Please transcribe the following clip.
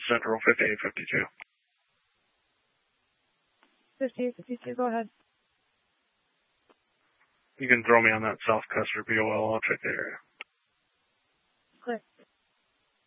Central 5852. 5852, go ahead. You can throw me on that South Custer BOL. I'll check the area. Clear.